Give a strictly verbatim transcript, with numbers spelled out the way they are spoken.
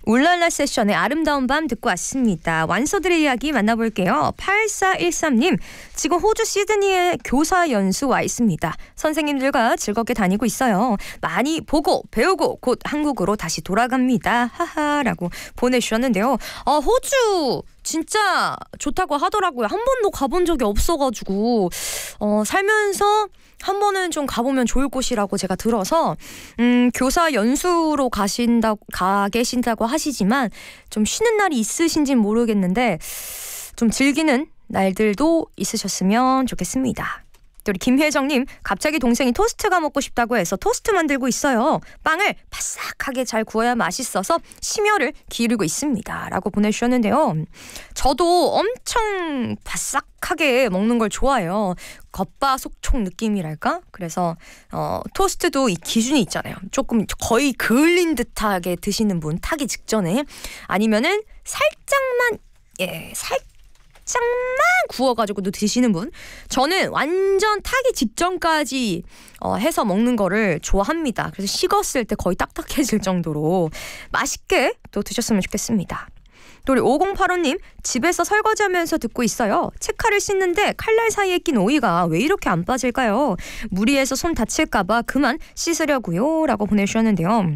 울랄라 세션의 아름다운 밤 듣고 왔습니다. 완소들의 이야기 만나볼게요. 팔사일삼 님, 지금 호주 시드니에 교사 연수 와 있습니다. 선생님들과 즐겁게 다니고 있어요. 많이 보고 배우고 곧 한국으로 다시 돌아갑니다. 하하라고 보내주셨는데요. 아, 호주 진짜 좋다고 하더라고요. 한 번도 가본 적이 없어가지고 어, 살면서 한 번은 좀 가보면 좋을 곳이라고 제가 들어서 음, 교사 연수로 가신다, 가 계신다고 하시지만 좀 쉬는 날이 있으신지는 모르겠는데 좀 즐기는 날들도 있으셨으면 좋겠습니다. 또 우리 김혜정님, 갑자기 동생이 토스트가 먹고 싶다고 해서 토스트 만들고 있어요. 빵을 바삭하게 잘 구워야 맛있어서 심혈을 기울이고 있습니다. 라고 보내주셨는데요. 저도 엄청 바삭하게 먹는 걸 좋아해요. 겉바속촉 느낌이랄까? 그래서 어, 토스트도 이 기준이 있잖아요. 조금 거의 그을린 듯하게 드시는 분, 타기 직전에. 아니면은 살짝만, 예, 살짝 살짝만 구워가지고도 드시는 분. 저는 완전 타기 직전까지 어, 해서 먹는 거를 좋아합니다. 그래서 식었을 때 거의 딱딱해질 정도로 맛있게 또 드셨으면 좋겠습니다. 또 우리 오공팔오 님, 집에서 설거지하면서 듣고 있어요. 책칼을 씻는데 칼날 사이에 낀 오이가 왜 이렇게 안 빠질까요? 무리해서 손 다칠까봐 그만 씻으려고요 라고 보내주셨는데요.